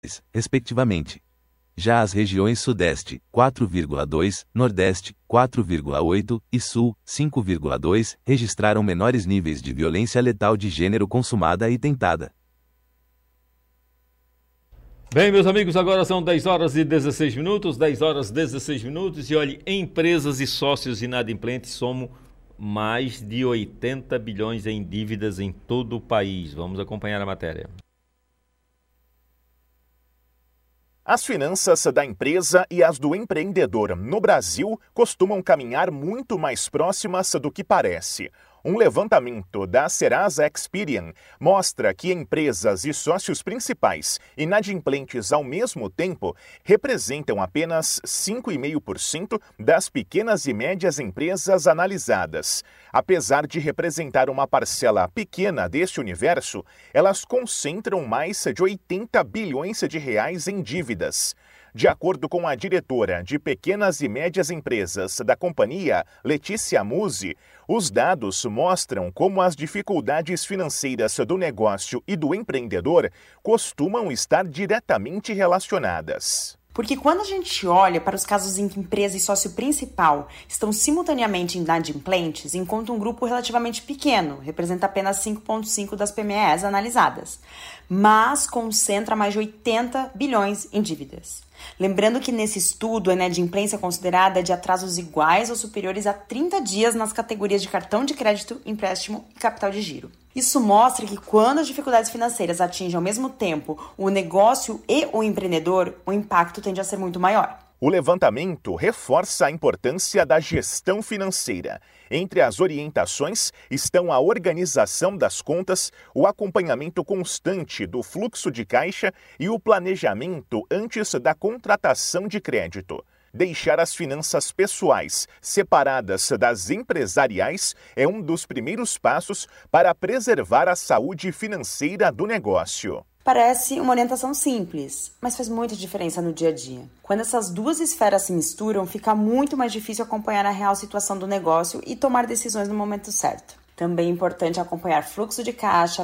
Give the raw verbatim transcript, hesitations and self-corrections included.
respectivamente. Já as regiões Sudeste, quatro vírgula dois, Nordeste, quatro vírgula oito e Sul, cinco vírgula dois, registraram menores níveis de violência letal de gênero consumada e tentada. Bem, meus amigos, agora são dez horas e dezesseis minutos, dez horas e dezesseis minutos, e olhe, empresas e sócios inadimplentes somam mais de oitenta bilhões em dívidas em todo o país. Vamos acompanhar a matéria. As finanças da empresa e as do empreendedor no Brasil costumam caminhar muito mais próximas do que parece. Um levantamento da Serasa Experian mostra que empresas e sócios principais inadimplentes ao mesmo tempo representam apenas cinco vírgula cinco por cento das pequenas e médias empresas analisadas. Apesar de representar uma parcela pequena deste universo, elas concentram mais de oitenta bilhões de reais em dívidas. De acordo com a diretora de Pequenas e Médias Empresas da companhia, Letícia Musi, os dados mostram como as dificuldades financeiras do negócio e do empreendedor costumam estar diretamente relacionadas. Porque quando a gente olha para os casos em que empresa e sócio principal estão simultaneamente inadimplentes, encontra um grupo relativamente pequeno, representa apenas cinco vírgula cinco das P M Es analisadas, mas concentra mais de oitenta bilhões em dívidas. Lembrando que nesse estudo a inadimplência é considerada de atrasos iguais ou superiores a trinta dias nas categorias de cartão de crédito, empréstimo e capital de giro. Isso mostra que quando as dificuldades financeiras atingem ao mesmo tempo o negócio e o empreendedor, o impacto tende a ser muito maior. O levantamento reforça a importância da gestão financeira. Entre as orientações estão a organização das contas, o acompanhamento constante do fluxo de caixa e o planejamento antes da contratação de crédito. Deixar as finanças pessoais separadas das empresariais é um dos primeiros passos para preservar a saúde financeira do negócio. Parece uma orientação simples, mas faz muita diferença no dia a dia. Quando essas duas esferas se misturam, fica muito mais difícil acompanhar a real situação do negócio e tomar decisões no momento certo. Também é importante acompanhar fluxo de caixa,